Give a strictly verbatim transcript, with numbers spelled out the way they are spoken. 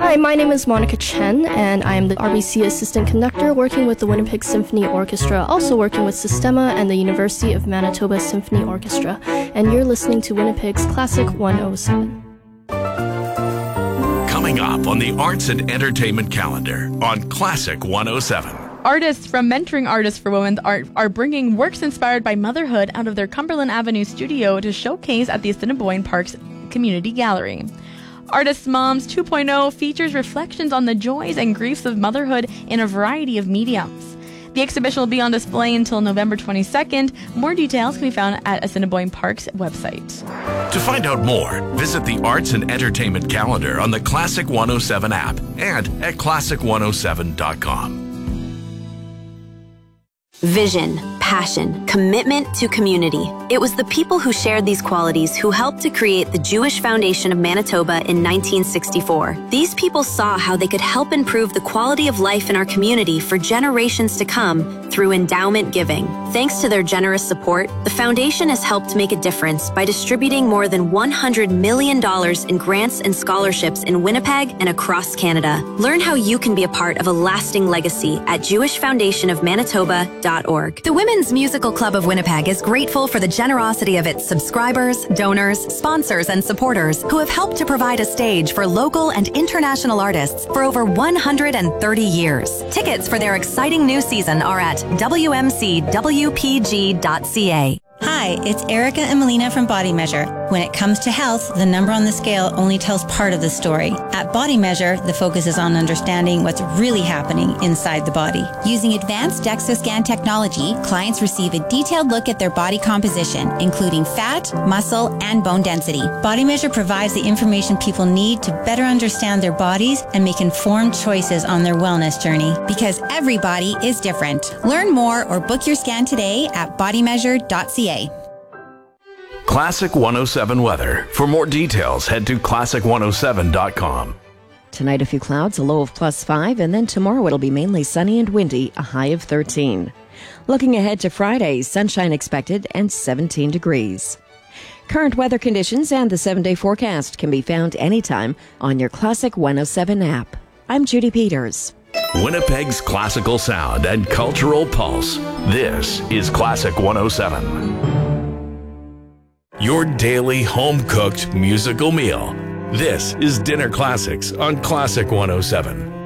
Hi, my name is Monica Chen, and I am the R B C Assistant Conductor working with the Winnipeg Symphony Orchestra, also working with Sistema and the University of Manitoba Symphony Orchestra. And you're listening to Winnipeg's Classic one oh seven. Coming up on the Arts and Entertainment calendar on Classic one oh seven. Artists from Mentoring Artists for Women are, are bringing works inspired by motherhood out of their Cumberland Avenue studio to showcase at the Assiniboine Parks Community Gallery. Artists Moms two point oh features reflections on the joys and griefs of motherhood in a variety of mediums. The exhibition will be on display until November twenty-second. More details can be found at Assiniboine Park's website. To find out more, visit the Arts and Entertainment calendar on the Classic one oh seven app and at classic one oh seven dot com. Vision, passion, commitment to community. It was the people who shared these qualities who helped to create the Jewish Foundation of Manitoba in nineteen sixty-four. These people saw how they could help improve the quality of life in our community for generations to come through endowment giving. Thanks to their generous support, the foundation has helped make a difference by distributing more than one hundred million dollars in grants and scholarships in Winnipeg and across Canada. Learn how you can be a part of a lasting legacy at jewish foundation of manitoba dot org. The Women's Musical Club of Winnipeg is grateful for the generosity of its subscribers, donors, sponsors, and supporters who have helped to provide a stage for local and international artists for over one hundred thirty years. Tickets for their exciting new season are at w m c w p g dot c a. Hi, it's Erica and Melina from Body Measure. When it comes to health, the number on the scale only tells part of the story. At Body Measure, the focus is on understanding what's really happening inside the body. Using advanced DEXA scan technology, clients receive a detailed look at their body composition, including fat, muscle, and bone density. Body Measure provides the information people need to better understand their bodies and make informed choices on their wellness journey, because every body is different. Learn more or book your scan today at body measure dot c a. Classic one oh seven weather. For more details, head to classic one oh seven dot com. Tonight, a few clouds, a low of plus five, and then tomorrow it'll be mainly sunny and windy, a high of thirteen. Looking ahead to Friday, sunshine expected and seventeen degrees. Current weather conditions and the seven-day forecast can be found anytime on your Classic one oh seven app. I'm Judy Peters. Winnipeg's classical sound and cultural pulse. This is Classic one oh seven. Your daily home-cooked musical meal. This is Dinner Classics on Classic one oh seven.